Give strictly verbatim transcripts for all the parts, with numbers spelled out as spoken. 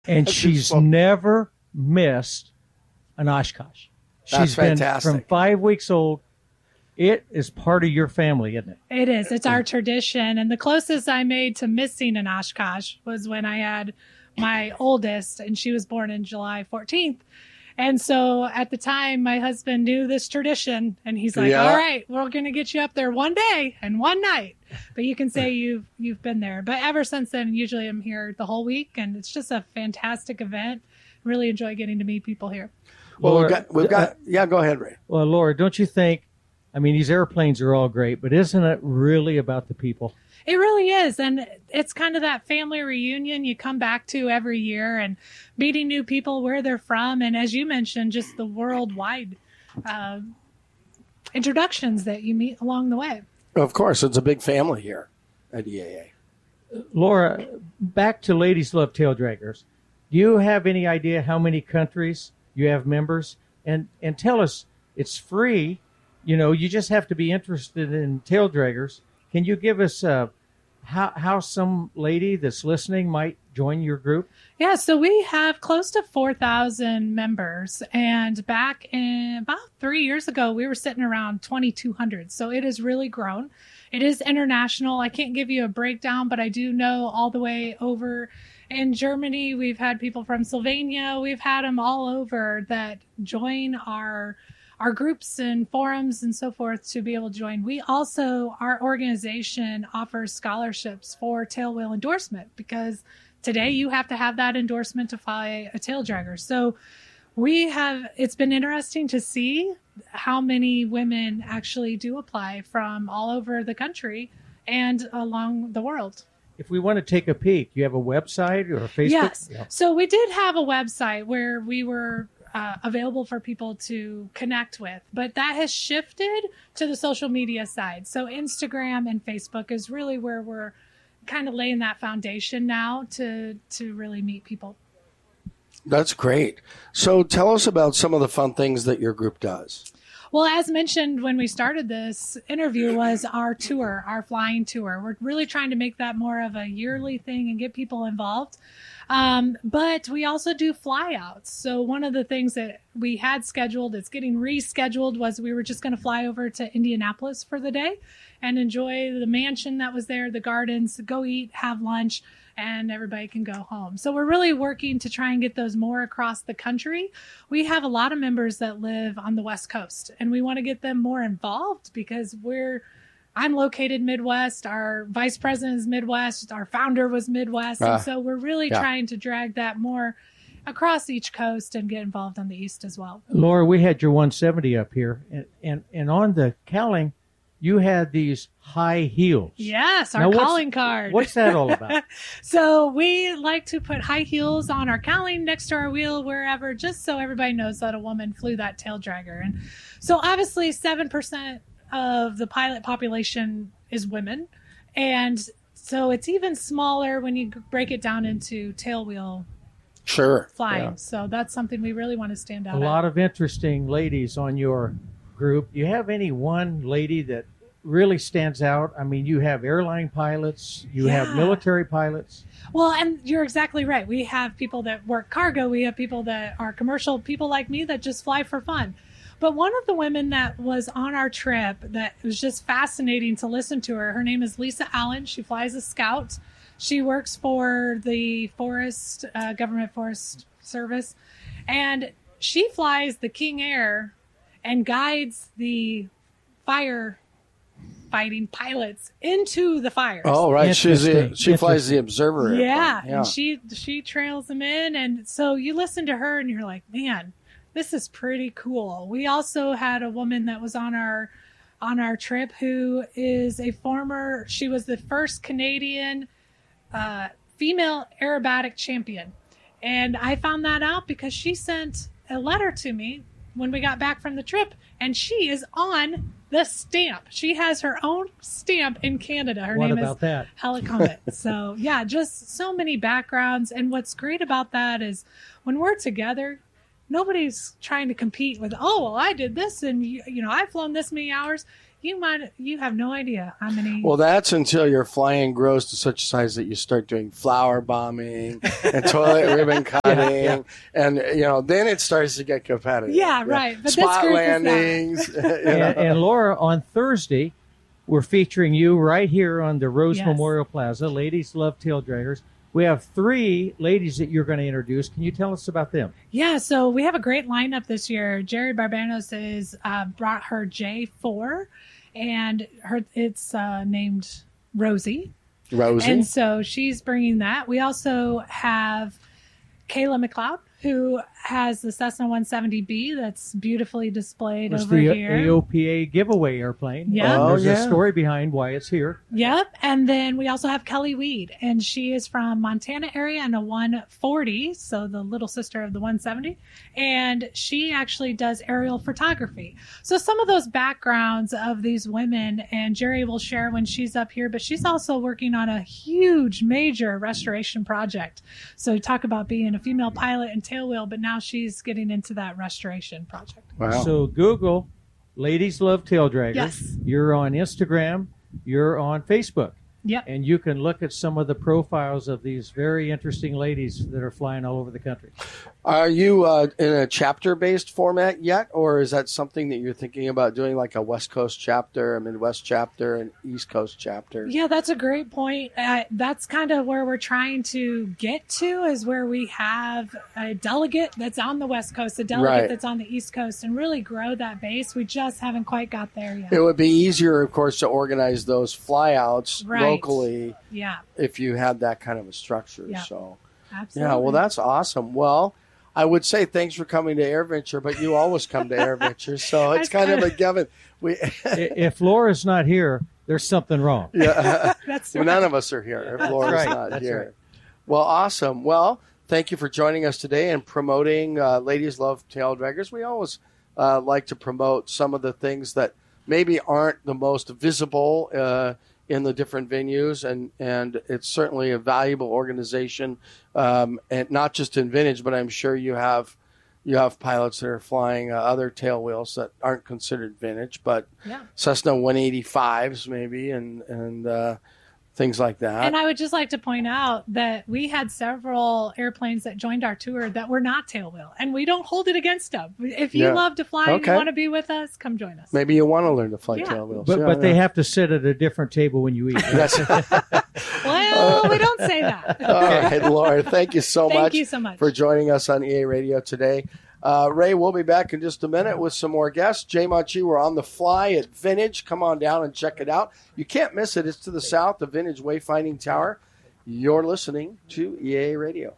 And she's never missed an Oshkosh. She's That's been fantastic. from five weeks old. It is part of your family, isn't it? It is. It's our tradition. And the closest I made to missing an Oshkosh was when I had my oldest, and she was born in July fourteenth. And so at the time, my husband knew this tradition, and he's like, Yeah. all right, we're going to get you up there one day and one night. But you can say you've you've been there. But ever since then, usually I'm here the whole week, and it's just a fantastic event. Really enjoy getting to meet people here. Well, Laura, we've got, we've got, yeah, go ahead, Ray. Well, Laura, don't you think, I mean, these airplanes are all great, but isn't it really about the people? It really is. And it's kind of that family reunion you come back to every year and meeting new people where they're from. And as you mentioned, just the worldwide uh, introductions that you meet along the way. Of course, it's a big family here at E A A. Laura, back to Ladies Love Tail Draggers. Do you have any idea how many countries you have members? And and tell us, it's free. You know, you just have to be interested in tail draggers. Can you give us uh, how how some lady that's listening might join your group? Yeah, so we have close to four thousand members. And back in about three years ago, we were sitting around twenty-two hundred. So it has really grown. It is international. I can't give you a breakdown, but I do know all the way over in Germany, we've had people from Slovenia. We've had them all over that join our our groups and forums and so forth to be able to join. We also, our organization offers scholarships for tail wheel endorsement, because today you have to have that endorsement to fly a tail dragger. So we have, it's been interesting to see how many women actually do apply from all over the country and along the world. If we want to take a peek, you have a website or a Facebook? Yes. Yeah. So we did have a website where we were uh, available for people to connect with, but that has shifted to the social media side. So Instagram and Facebook is really where we're kind of laying that foundation now to to really meet people. That's great. So tell us about some of the fun things that your group does. Well, as mentioned when we started this interview, was our tour, our flying tour. We're really trying to make that more of a yearly thing and get people involved. Um, but we also do flyouts. So one of the things that we had scheduled, it's getting rescheduled, was we were just going to fly over to Indianapolis for the day and enjoy the mansion that was there, the gardens, go eat, have lunch, and everybody can go home. So we're really working to try and get those more across the country. We have a lot of members that live on the West Coast, and we want to get them more involved because we're, I'm located Midwest. Our vice president is Midwest. Our founder was Midwest. Uh, and so we're really yeah. trying to drag that more across each coast and get involved on the East as well. Laura, we had your one seventy up here, and, and, and on the cowling, you had these high heels. Yes, our Now, what's- calling card. What's that all about? So we like to put high heels on our cowling next to our wheel, wherever, just so everybody knows that a woman flew that tail dragger. And so obviously seven percent of the pilot population is women. And so it's even smaller when you break it down into tail wheel Sure. flying. Yeah. So that's something we really want to stand out A at. lot of interesting ladies on your group. You have any one lady that really stands out? I mean, you have airline pilots, you have Yeah. military pilots. Well, and you're exactly right. We have people that work cargo. We have people that are commercial, people like me that just fly for fun. But one of the women that was on our trip that was just fascinating to listen to her, her name is Lisa Allen. She flies a Scout. She works for the Forest, uh, Government Forest Service. And she flies the King Air and guides the fire fighting pilots into the fires. Oh, right. She's the, Interesting. she flies the Interesting. observer. Yeah, airplane. and she she trails them in, and so you listen to her and you're like, man, this is pretty cool. We also had a woman that was on our on our trip who is a former, she was the first Canadian uh, female aerobatic champion. And I found that out because she sent a letter to me when we got back from the trip, and she is on the stamp. She has her own stamp in Canada. Her What name about is that? Helicomet. So yeah, just so many backgrounds. And what's great about that is when we're together, nobody's trying to compete with, oh, well, I did this and you, you know, I've flown this many hours. You might, you have no idea how many. Well, that's until your flying grows to such a size that you start doing flower bombing and toilet ribbon cutting, Yeah, yeah. and you know, then it starts to get competitive. Yeah, right. But this Spot group is landings. you know. and, and Laura, on Thursday, we're featuring you right here on the Rose Yes. Memorial Plaza. Ladies Love Tail Draggers. We have three ladies that you're going to introduce. Can you tell us about them? Yeah, so we have a great lineup this year. Jerry Barbanos has uh, brought her J four, and her it's uh, named Rosie. Rosie. And so she's bringing that. We also have Kayla McLeod, who has the Cessna one seventy B that's beautifully displayed It's over the here. A O P A giveaway airplane. Yeah. And Oh, there's yeah. a story behind why it's here. Yep. And then we also have Kelly Weed, and she is from Montana area and a one forty, so the little sister of the one seventy. And she actually does aerial photography. So some of those backgrounds of these women, and Jerry will share when she's up here, but she's also working on a huge, major restoration project. So talk about being a female pilot and tailwheel, but now she's getting into that restoration project. Wow. So Google Ladies Love Tail Draggers. Yes. You're on Instagram. You're on Facebook. Yep. And you can look at some of the profiles of these very interesting ladies that are flying all over the country. Are you uh, in a chapter-based format yet, or is that something that you're thinking about doing, like a West Coast chapter, a Midwest chapter, an East Coast chapter? Yeah, that's a great point. Uh, that's kind of where we're trying to get to, is where we have a delegate that's on the West Coast, a delegate Right. that's on the East Coast, and really grow that base. We just haven't quite got there yet. It would be easier, of course, to organize those flyouts Right. locally Yeah, if you had that kind of a structure. Yeah. So, absolutely. yeah, well, that's awesome. Well, I would say thanks for coming to AirVenture, but you always come to AirVenture, so it's kind of a given. We, I- if Laura's not here, there's something wrong. yeah, That's well, right. none of us are here if Laura's right. not That's here. right. Well, awesome. Well, thank you for joining us today and promoting uh, Ladies Love Tail Draggers. We always uh, like to promote some of the things that maybe aren't the most visible uh, in the different venues, and, and it's certainly a valuable organization, um, and not just in vintage, but I'm sure you have you have pilots that are flying uh, other tail wheels that aren't considered vintage, but Yeah. Cessna one eighty-fives maybe, and and uh, things like that. And I would just like to point out that we had several airplanes that joined our tour that were not tailwheel, and we don't hold it against them. If you Yeah. love to fly and Okay. you want to be with us, come join us. Maybe you want to learn to fly Yeah. tail wheels. But Yeah, but they yeah. have to sit at a different table when you eat. That's Well, we don't say that. all right, Laura. Thank you so Thank much you so much. for joining us on E A Radio today. Uh, Ray, we'll be back in just a minute with some more guests. Jay Machi, we're on the fly at Vintage. Come on down and check it out. You can't miss it. It's to the south, the Vintage Wayfinding Tower. You're listening to E A Radio.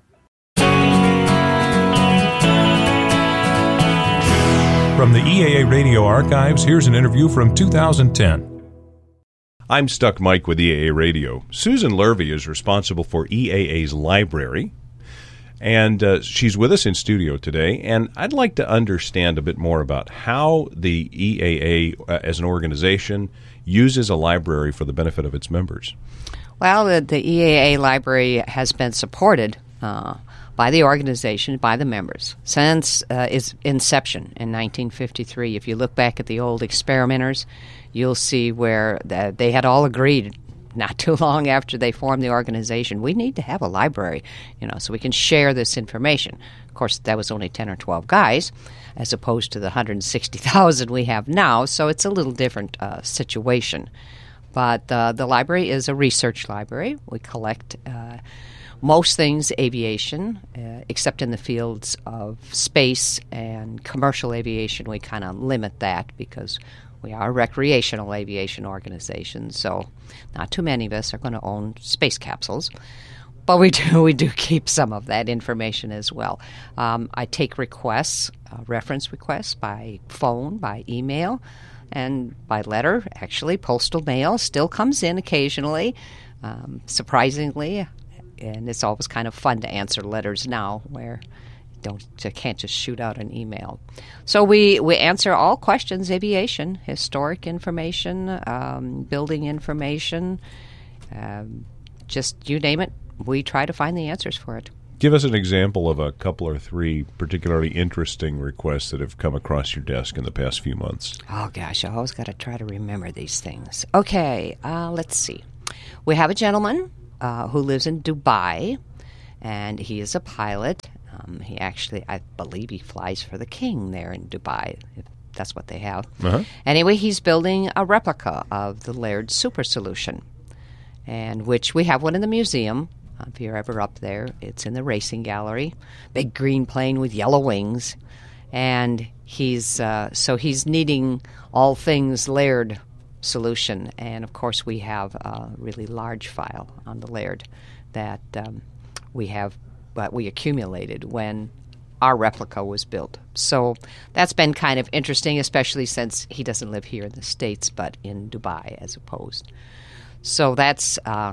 From the E A A Radio archives, here's an interview from two thousand ten. I'm Stuck Mike with E A A Radio. Susan Lurvy is responsible for E A A's library, and uh, she's with us in studio today. And I'd like to understand a bit more about how the E A A, uh, as an organization, uses a library for the benefit of its members. Well, the, the E A A library has been supported uh, by the organization, by the members, since uh, its inception in nineteen fifty-three. If you look back at the old experimenters, you'll see where the, they had all agreed not too long after they formed the organization, we need to have a library, you know, so we can share this information. Of course, that was only ten or twelve guys, as opposed to the one hundred sixty thousand we have now, so it's a little different uh, situation. But uh, the library is a research library. We collect uh, most things aviation, uh, except in the fields of space and commercial aviation. We kind of limit that because we are a recreational aviation organization, so not too many of us are going to own space capsules. But we do we do keep some of that information as well. Um, I take requests, uh, reference requests by phone, by email, and by letter. Actually, postal mail still comes in occasionally, um, surprisingly, and it's always kind of fun to answer letters now where you don't you can't just shoot out an email. So we, we answer all questions, aviation, historic information, um, building information, um, just you name it. We try to find the answers for it. Give us an example of a couple or three particularly interesting requests that have come across your desk in the past few months. Oh, gosh, I always got to try to remember these things. Okay, uh, let's see. We have a gentleman uh, who lives in Dubai, and he is a pilot. Um, he actually, I believe he flies for the king there in Dubai, if that's what they have. Uh-huh. Anyway, he's building a replica of the Laird Super Solution, and which we have one in the museum. If you're ever up there, it's in the racing gallery. Big green plane with yellow wings. And he's uh, so he's needing all things Laird solution. And, of course, we have a really large file on the Laird that um, we have, but we accumulated when our replica was built. So that's been kind of interesting, especially since he doesn't live here in the States, but in Dubai as opposed. So that's uh,